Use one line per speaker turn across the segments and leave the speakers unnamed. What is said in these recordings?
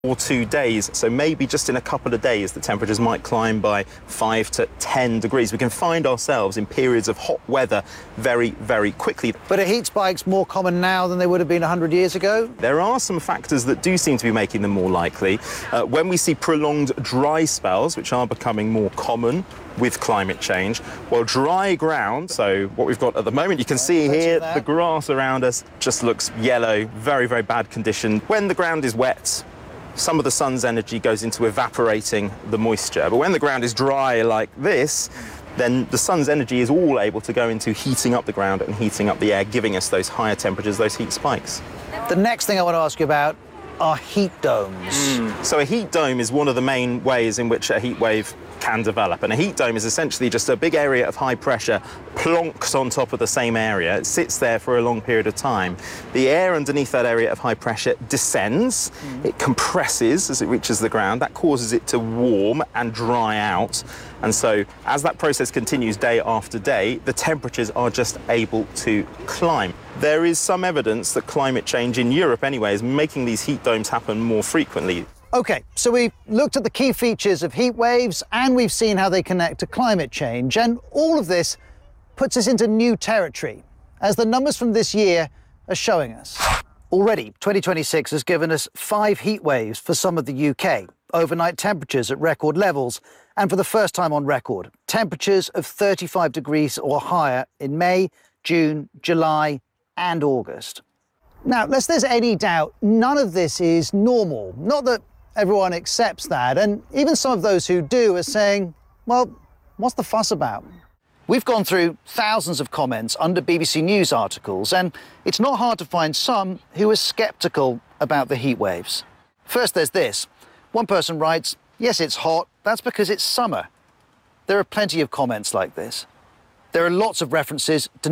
or 2 days. So maybe just in a couple of days, the temperatures might climb by 5 to 10 degrees. We can find ourselves in periods of hot weather very, very quickly.
But are heat spikes more common now than they would have been 100 years ago?
There are some factors that do seem to be making them more likely. When we see prolonged dry spells, which are becoming more common with climate change, well, dry ground, so what we've got at the moment, you can see here, the grass around us just looks yellow, very, very bad condition. When the ground is wet, some of the sun's energy goes into evaporating the moisture. But when the ground is dry like this, then the sun's energy is all able to go into heating up the ground and heating up the air, giving us those higher temperatures, those heat spikes.
The next thing I want to ask you about are heat domes.
So a heat dome is one of the main ways in which a heat wave can develop. And a heat dome is essentially just a big area of high pressure plonks on top of the same area. It sits there for a long period of time. The air underneath that area of high pressure descends. It compresses as it reaches the ground. That causes it to warm and dry out. And so as that process continues day after day, the temperatures are just able to climb. There is some evidence that climate change in Europe anyway is making these heat domes happen more frequently.
OK, so we've looked at the key features of heat waves and we've seen how they connect to climate change. And all of this puts us into new territory, as the numbers from this year are showing us. Already, 2026 has given us 5 heat waves for some of the UK, overnight temperatures at record levels, and for the first time on record, temperatures of 35 degrees or higher in May, June, July and August. Now, lest there's any doubt, none of this is normal. Not that everyone accepts that, and even some of those who do are saying, well, what's the fuss about? We've gone through thousands of comments under BBC News articles, and it's not hard to find some who are sceptical about the heat waves. First, there's this. One person writes, yes, it's hot, that's because it's summer. There are plenty of comments like this. There are lots of references to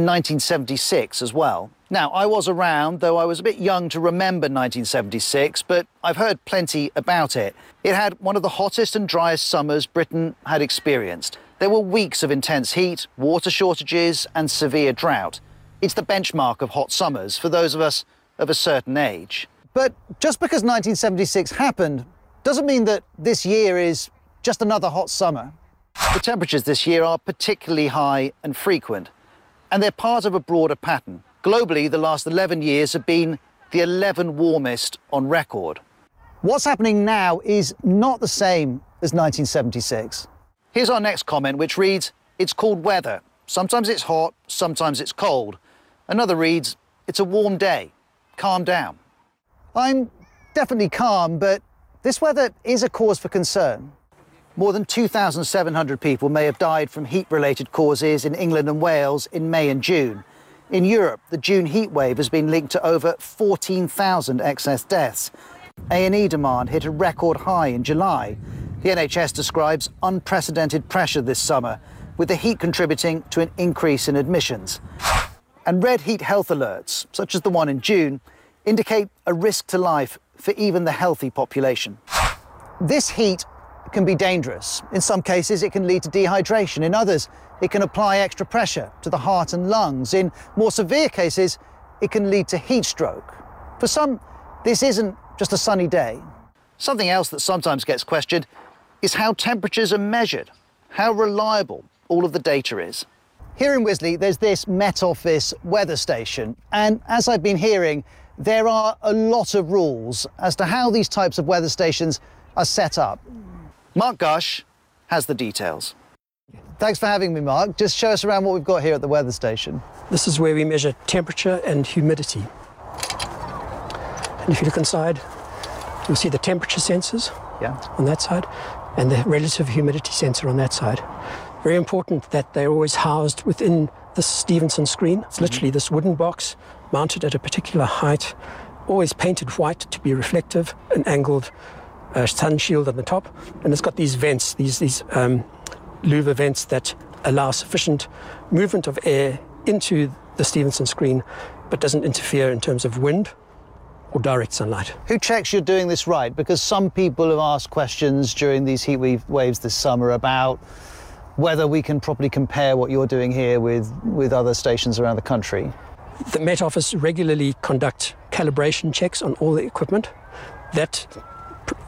1976 as well. Now, I was around, though I was a bit young to remember 1976, but I've heard plenty about it. It had one of the hottest and driest summers Britain had experienced. There were weeks of intense heat, water shortages and severe drought. It's the benchmark of hot summers for those of us of a certain age. But just because 1976 happened doesn't mean that this year is just another hot summer. The temperatures this year are particularly high and frequent, and they're part of a broader pattern. Globally, the last 11 years have been the 11 warmest on record. What's happening now is not the same as 1976. Here's our next comment, which reads, it's called weather. Sometimes it's hot, sometimes it's cold. Another reads, it's a warm day. Calm down. I'm definitely calm, but this weather is a cause for concern. More than 2,700 people may have died from heat-related causes in England and Wales in May and June. In Europe, the June heat wave has been linked to over 14,000 excess deaths. A&E demand hit a record high in July. The NHS describes unprecedented pressure this summer, with the heat contributing to an increase in admissions. And red heat health alerts, such as the one in June, indicate a risk to life for even the healthy population. This heat can be dangerous. In some cases, it can lead to dehydration. In others, it can apply extra pressure to the heart and lungs. In more severe cases, it can lead to heat stroke. For some, this isn't just a sunny day. Something else that sometimes gets questioned is how temperatures are measured, how reliable all of the data is. Here in Wisley, there's this Met Office weather station, and as I've been hearing, there are a lot of rules as to how these types of weather stations are set up. Mark Gush has the details. Thanks for having me, Mark. Just show us around what we've got here at the weather station.
This is where we measure temperature and humidity. And if you look inside, you'll see the temperature sensors on that side and the relative humidity sensor on that side. Very important that they're always housed within the Stevenson screen. It's literally this wooden box mounted at a particular height, always painted white to be reflective, an angled sun shield on the top, and it's got these vents, these louver vents that allow sufficient movement of air into the Stevenson screen, but doesn't interfere in terms of wind or direct sunlight. Who checks you're doing this right? Because some people have asked questions during these heat waves this summer about whether we can properly compare what you're doing here with other stations around the country. The Met Office regularly conduct calibration checks on all the equipment. That